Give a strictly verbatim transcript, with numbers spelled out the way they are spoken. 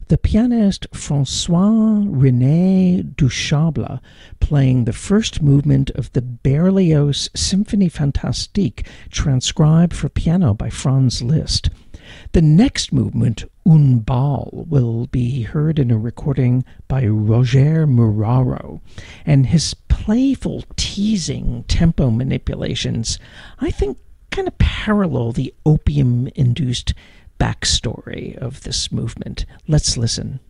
the pianist François-René Duchable playing the first movement of the Berlioz Symphonie Fantastique, transcribed for piano by Franz Liszt. The next movement, Un Bal, will be heard in a recording by Roger Muraro, and his playful, teasing tempo manipulations, I think, kind of parallel the opium-induced backstory of this movement. Let's listen.